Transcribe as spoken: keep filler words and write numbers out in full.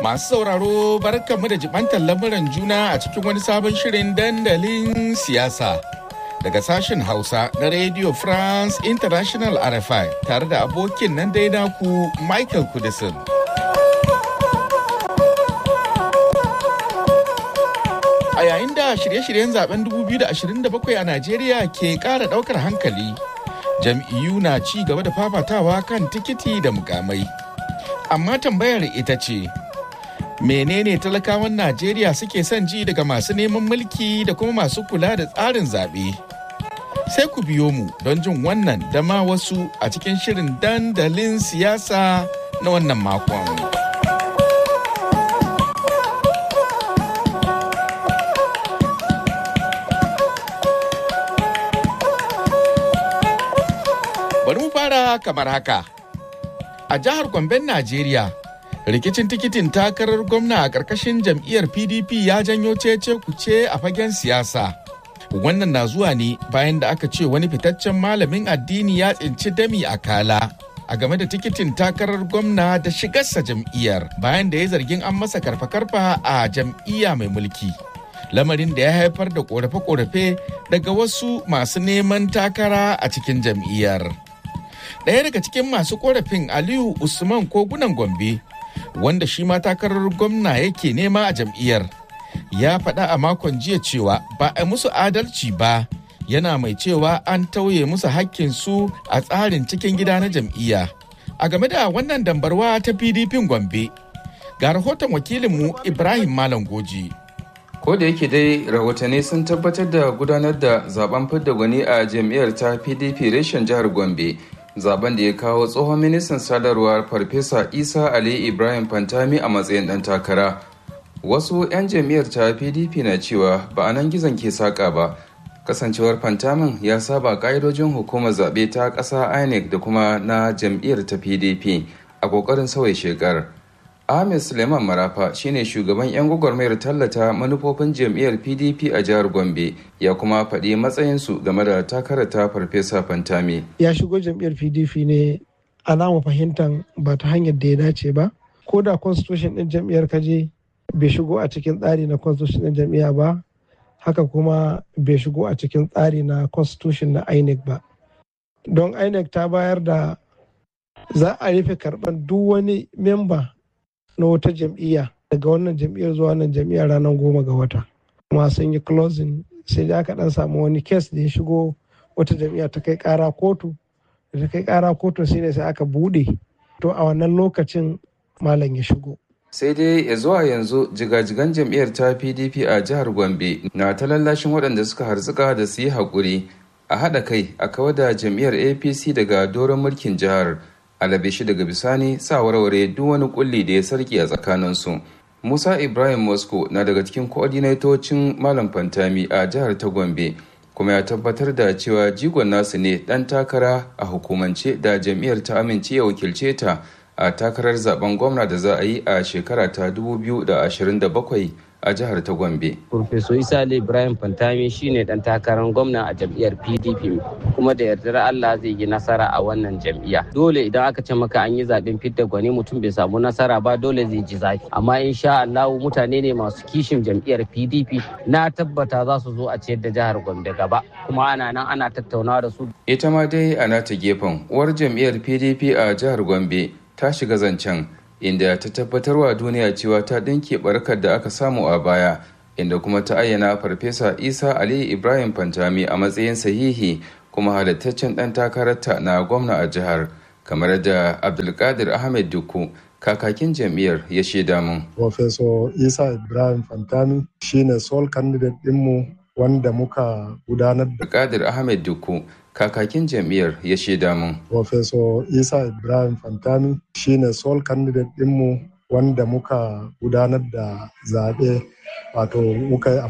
Masu sauraro barkanmu da jibantar lamuran juna a cikin wani sabon shirin dandalin siyasa. Daga sashen Hausa na Radio France International R F I tare da abokin nan dai naku Michael Kudisin. A yayin da shirye-shiryen zaben dubu biyu da ashirin da bakwai a Najeriya ke ƙara ɗaukar hankali, jam'iyyu na ci gaba da fafatawa kan tikiti da mukamai. Amma tambayar ita ce, menene talakawan Najeriya suke son ji daga masu neman mulki da kuma masu kula da tsarin zaɓe? Sai ku biyo mu don jin wannan da ma wasu a cikin shirin dandalin siyasa na wannan makon. Bari mu fara kamar haka. A jihar Gomben, Najeriya, rikicin tikitin takarar gwamna a ƙarƙashin jam'iyyar P D P ya janyo cece kuce a fagen siyasa. Wannan na zuwa ne bayan da aka ce wani fitaccen malamin addini ya tsinci dami a kala a game da tikitin takarar gwamna da shigarsa jam'iyyar bayan da ya zargin an masa karfa-karfa a jam'iyya mai mulki. Lamarin da ya haifar da ƙorafe-ƙorafe daga wasu masu neman takara a cikin jam'iyyar. Ɗaya daga cikin masu ƙorafin Aliyu Usman Kogunan Gombe, wanda shi ma takarar gwamna yake nema a jam'iyyar, ya faɗa a makon jiya cewa ba a musu adalci ba, yana mai cewa an tauye musu hakkinsu a tsarin cikin gida na jam'iyya. A game da wannan dambarwa ta P D P Gombe, ga rahoton wakilinmu Ibrahim Malam Goji. Ko da yake dai rahotanni sun tabbatar da gudanar da zaben fidda gwani a jam'iyyar ta P D P reshen jihar Gombe, zaben da ya kawo tsohon ministan sadarwar Farfesa Isa Ali Ibrahim Fantami a matsayin ɗan takara. Wasu 'yan jam'iyyar ta P D P na cewa ba a nan gizon ke saƙa ba, kasancewar Fantamin ya saba ƙa'idojin hukumar zaɓe ta ƙasa I N E C da kuma na jam'iyyar ta P D P a ƙoƙarin sauya shekar. Ahmed Suleiman Marafa shine shugaban 'yan gwagwarmayar tallata manufofin jam'iyyar P D P a jihar Gombe, ya kuma faɗi matsayinsu game da takarar ta Farfesa Fantami. Ya shigo jam'iyyar P D P ne alama fahimtar ba ta hanyar da ya dace ba. Ko da constitution ɗin jam'iyyar kaje bai shigo a cikin tsari na constitution ɗin jam'iyya ba, haka kuma bai shigo a cikin tsari na constitution na I N E C ba. Don I N E C ta bayar da za a rufe karɓar duk wani memba na wata jam'iyya daga wannan jam'iyyar zuwa wannan jam'iyyar ranar goma ga wata. Kuma sun yi closing, sai da aka dan samu wani case da ya shigo wata jam'iyya ta kai kara kotu, da ta kai kara kotu sai ne sai aka bude. To a wannan lokacin malam ya shigo. Sai dai ya zuwa yanzu jigajigan jam'iyyar ta P D P a jihar Gombe na ta lallashin waɗanda suka harzuka da su yi haƙuri a haɗa kai a kawar da jam'iyyar A P C daga doron mulkin jihar. Alabe shi daga bisani sa warware duk wani kulli da ya sarki a tsakaninsu. Musa Ibrahim Moscow na daga cikin koordinatocin Malam Fantami a jihar ta Gombe, kuma ya tabbatar da cewa jigon nasu ne dan takara a hukumance da jam'iyyar ta amince ya wakilce ta a takarar zaben gwamna da za a yi a shekara ta dubu biyu da ashirin da bakwai a jihar ta Gombe. Profesor Isa Ali Ibrahim Fantami shine dan takarar gwamna a jam'iyyar P D P, kuma da yardar Allah zai yi nasara a wannan jam'iyya. Dole idan aka ce maka an yi zaben fidda gwani mutum bai samu nasara ba, dole zai ji zafi. Amma insha Allah mutane ne masu kishin jam'iyyar P D P, na tabbata za su zo a ciyar da jihar Gombe gaba, kuma ana nan ana tattaunawa da su. Ita ma dai a nata gefen uwar jam'iyyar P D P a jihar Gombe ta shiga zancen, inda ta tabbatarwa duniya cewa ta ɗinke barkar da aka samu a baya, inda kuma ta ayyana Farfesa Isa Ali Ibrahim Fantami a matsayin sahihi kuma halittaccen ɗan takararta na gwamna a jihar, kamar da Abdulkadir Ahmed Dukku, kakakin jam'iyyar, ya shaida min. Farfesa Isa Ibrahim Fantami shine sole candidate ɗinmu wanda muka gudanar da. Abdulkadir Ahmed Dukku, kakakin jam'iyyar, ya shaida min. Professor Isa Ibrahim Fantami shine sole candidate ɗinmu wanda muka gudanar da zaɓe, wato muka yi